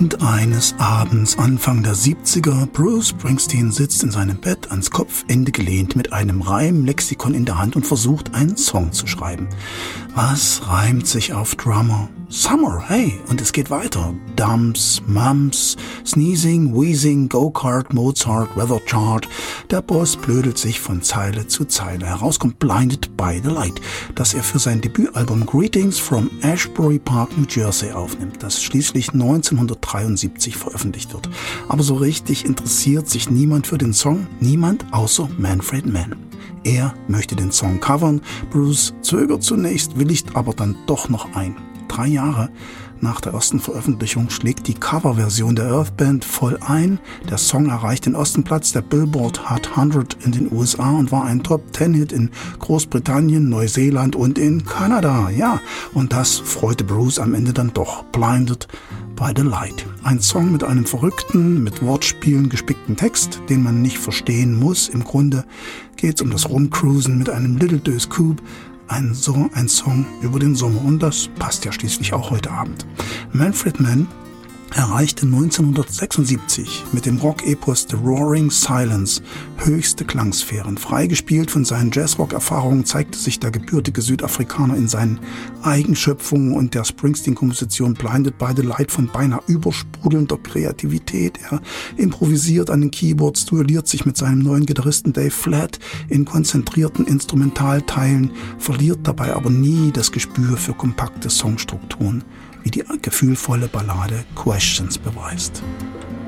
Und eines Abends, Anfang der 70er, Bruce Springsteen sitzt in seinem Bett ans Kopfende gelehnt mit einem Reimlexikon in der Hand und versucht, einen Song zu schreiben. Was reimt sich auf Drummer? Summer, hey, und es geht weiter. Dumps, Mumps, Sneezing, Wheezing, Go-Kart, Mozart, Weather Chart. Der Boss blödelt sich von Zeile zu Zeile. Heraus kommt Blinded by the Light, das er für sein Debütalbum Greetings from Ashbury Park, New Jersey aufnimmt, das schließlich 1973 veröffentlicht wird. Aber so richtig interessiert sich niemand für den Song, niemand außer Manfred Mann. Er möchte den Song covern, Bruce zögert zunächst, willigt aber dann doch noch ein. 3 Jahre nach der ersten Veröffentlichung schlägt die Coverversion der Earth Band voll ein. Der Song erreicht den ersten Platz der Billboard Hot 100 in den USA und war ein Top-10-Hit in Großbritannien, Neuseeland und in Kanada. Ja, und das freute Bruce am Ende dann doch. Blinded by the Light. Ein Song mit einem verrückten, mit Wortspielen gespickten Text, den man nicht verstehen muss. Im Grunde geht es um das Rumcruisen mit einem Little Deuce Coupe. Ein Song über den Sommer, und das passt ja schließlich auch heute Abend. Manfred Mann erreichte 1976 mit dem Rock-Epos The Roaring Silence höchste Klangsphären. Freigespielt von seinen Jazzrock-Erfahrungen zeigte sich der gebürtige Südafrikaner in seinen Eigenschöpfungen und der Springsteen-Komposition Blinded by the Light von beinahe übersprudelnder Kreativität. Er improvisiert an den Keyboards, duelliert sich mit seinem neuen Gitarristen Dave Flatt in konzentrierten Instrumentalteilen, verliert dabei aber nie das Gespür für kompakte Songstrukturen, wie die gefühlvolle Ballade Questions beweist.